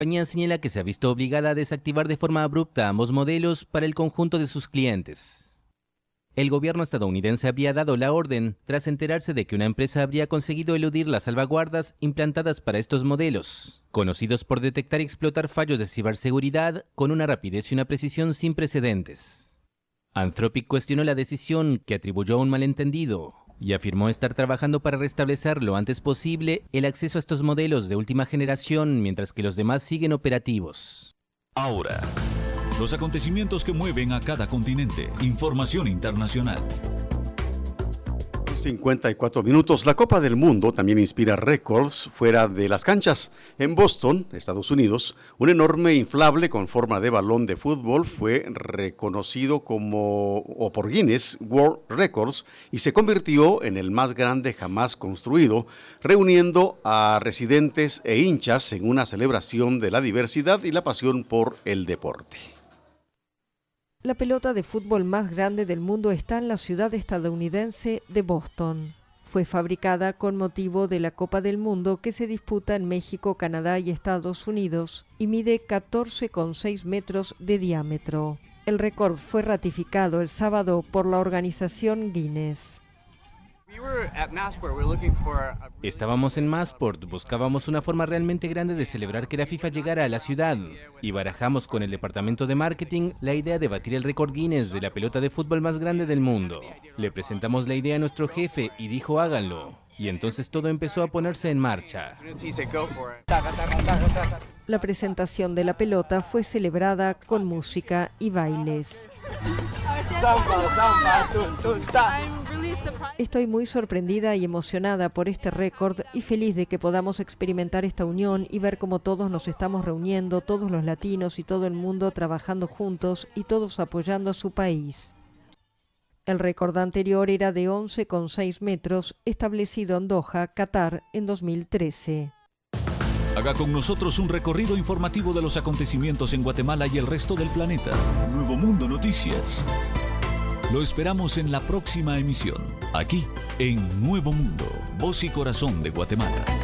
La compañía señala que se ha visto obligada a desactivar de forma abrupta ambos modelos para el conjunto de sus clientes. El gobierno estadounidense había dado la orden tras enterarse de que una empresa habría conseguido eludir las salvaguardas implantadas para estos modelos, conocidos por detectar y explotar fallos de ciberseguridad con una rapidez y una precisión sin precedentes. Anthropic cuestionó la decisión, que atribuyó a un malentendido, y afirmó estar trabajando para restablecer lo antes posible el acceso a estos modelos de última generación, mientras que los demás siguen operativos. Ahora, los acontecimientos que mueven a cada continente. Información internacional. 54 minutos. La Copa del Mundo también inspira récords fuera de las canchas. En Boston, Estados Unidos, un enorme inflable con forma de balón de fútbol fue reconocido por Guinness World Records y se convirtió en el más grande jamás construido, reuniendo a residentes e hinchas en una celebración de la diversidad y la pasión por el deporte. La pelota de fútbol más grande del mundo está en la ciudad estadounidense de Boston. Fue fabricada con motivo de la Copa del Mundo que se disputa en México, Canadá y Estados Unidos y mide 14,6 metros de diámetro. El récord fue ratificado el sábado por la organización Guinness. Estábamos en Massport, buscábamos una forma realmente grande de celebrar que la FIFA llegara a la ciudad y barajamos con el departamento de marketing la idea de batir el récord Guinness de la pelota de fútbol más grande del mundo. Le presentamos la idea a nuestro jefe y dijo háganlo, y entonces todo empezó a ponerse en marcha. La presentación de la pelota fue celebrada con música y bailes. Estoy muy sorprendida y emocionada por este récord y feliz de que podamos experimentar esta unión y ver cómo todos nos estamos reuniendo, todos los latinos y todo el mundo trabajando juntos y todos apoyando a su país. El récord anterior era de 11,6 metros, establecido en Doha, Qatar, en 2013. Haga con nosotros un recorrido informativo de los acontecimientos en Guatemala y el resto del planeta. Nuevo Mundo Noticias. Lo esperamos en la próxima emisión, aquí en Nuevo Mundo, Voz y Corazón de Guatemala.